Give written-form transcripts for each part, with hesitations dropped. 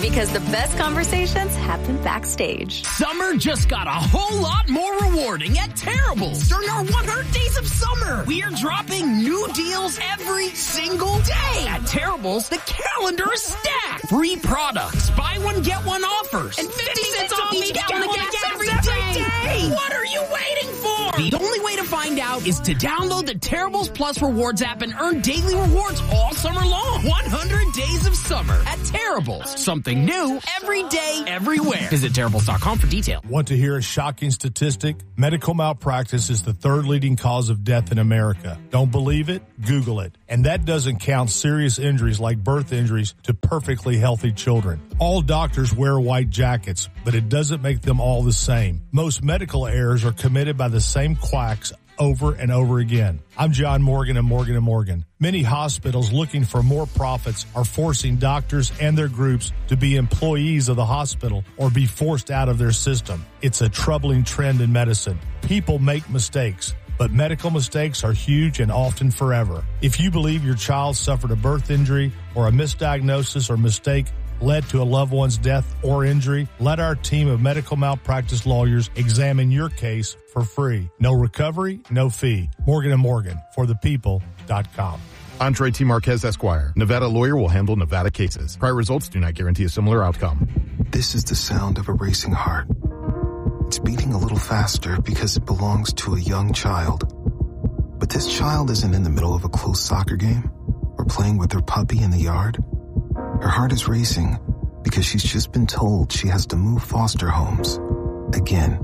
Because the best conversations happen backstage. Summer just got a whole lot more rewarding at Terrible's. During our 100 Days of Summer, we are dropping new deals every single day. At Terrible's, the calendar is stacked. Free products, buy one, get one offers, and 50 cents off each gallon of gas every day. What are you waiting for? The only way to find out is to download the Terrible's Plus Rewards app and earn daily rewards all summer long. 100 Days of Summer at Terrible's. Something new every day, everywhere. Visit Terrible's.com for details. Want to hear a shocking statistic? Medical malpractice is the third leading cause of death in America. Don't believe it? Google it. And that doesn't count serious injuries like birth injuries to perfectly healthy children. All doctors wear white jackets, but it doesn't make them all the same. Most medical errors are committed by the same quacks over and over again. I'm John Morgan of Morgan & Morgan. Many hospitals looking for more profits are forcing doctors and their groups to be employees of the hospital or be forced out of their system. It's a troubling trend in medicine. People make mistakes, but medical mistakes are huge and often forever. If you believe your child suffered a birth injury or a misdiagnosis or mistake led to a loved one's death or injury, let our team of medical malpractice lawyers examine your case for free. No recovery, no fee. Morgan & Morgan, forthepeople.com. Andre T. Marquez, Esquire. Nevada lawyer will handle Nevada cases. Prior results do not guarantee a similar outcome. This is the sound of a racing heart. It's beating a little faster because it belongs to a young child. But this child isn't in the middle of a close soccer game or playing with her puppy in the yard. Her heart is racing because she's just been told she has to move foster homes. Again.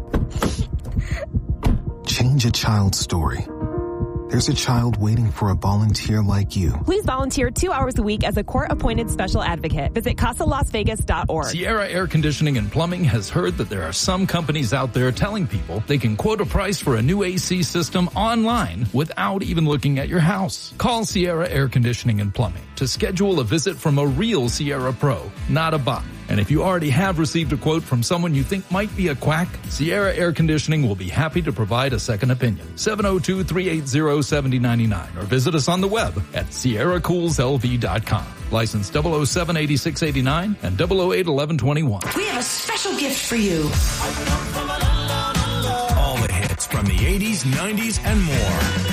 Change a child's story. There's a child waiting for a volunteer like you. Please volunteer 2 hours a week as a court-appointed special advocate. Visit CasaLasVegas.org. Sierra Air Conditioning and Plumbing has heard that there are some companies out there telling people they can quote a price for a new AC system online without even looking at your house. Call Sierra Air Conditioning and Plumbing to schedule a visit from a real Sierra Pro, not a bot. And if you already have received a quote from someone you think might be a quack, Sierra Air Conditioning will be happy to provide a second opinion. 702-380-7099 or visit us on the web at sierracoolslv.com. License 007-8689 and 008-1121. We have a special gift for you. All the hits from the 80s, 90s, and more.